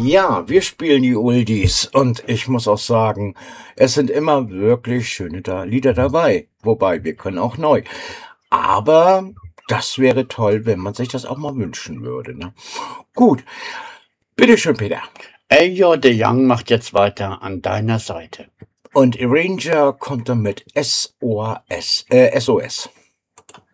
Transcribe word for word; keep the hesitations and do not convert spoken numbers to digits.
Ja, wir spielen die Oldies und ich muss auch sagen, es sind immer wirklich schöne da Lieder dabei. Wobei, wir können auch neu. Aber das wäre toll, wenn man sich das auch mal wünschen würde, ne? Gut, bitteschön, Peter. Eljo de Young macht jetzt weiter an deiner Seite. Und Arranger kommt dann mit S O S. Äh, S O S.